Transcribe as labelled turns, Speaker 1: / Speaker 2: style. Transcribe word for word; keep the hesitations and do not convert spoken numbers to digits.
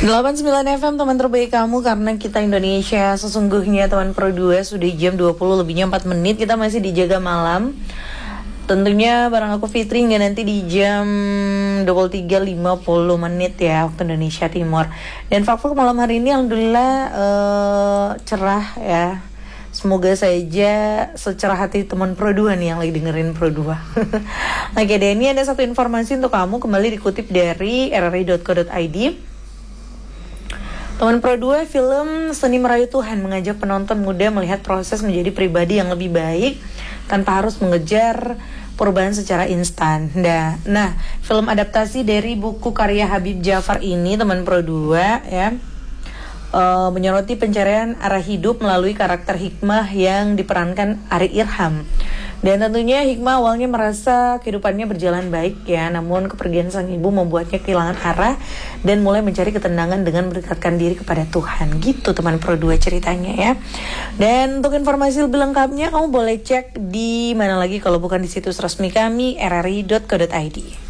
Speaker 1: delapan puluh sembilan F M teman terbaik kamu, karena kita Indonesia sesungguhnya teman Pro dua. Sudah jam dua puluh lebihnya empat menit. Kita masih dijaga malam. Tentunya bareng aku Fitri hingga nanti di jam dua puluh tiga lima puluh menit ya waktu Indonesia Timur. Dan fakta malam hari ini alhamdulillah uh, cerah ya. Semoga saja secerah hati teman Pro dua nih yang lagi dengerin Pro dua. Oke deh, ini ada satu informasi untuk kamu, kembali dikutip dari r r i dot co dot i d. Teman Pro dua, film Seni Merayu Tuhan mengajak penonton muda melihat proses menjadi pribadi yang lebih baik tanpa harus mengejar perubahan secara instan. Nah, nah, film adaptasi dari buku karya Habib Jafar ini, teman Pro dua ya, uh, menyoroti pencarian arah hidup melalui karakter Hikmah yang diperankan Ari Irham. Dan tentunya Hikmah awalnya merasa kehidupannya berjalan baik ya, namun kepergian sang ibu membuatnya kehilangan arah dan mulai mencari ketenangan dengan mendekatkan diri kepada Tuhan. Gitu teman Pro dua ceritanya ya. Dan untuk informasi lebih lengkapnya kamu boleh cek di mana lagi kalau bukan di situs resmi kami r r i dot co dot i d.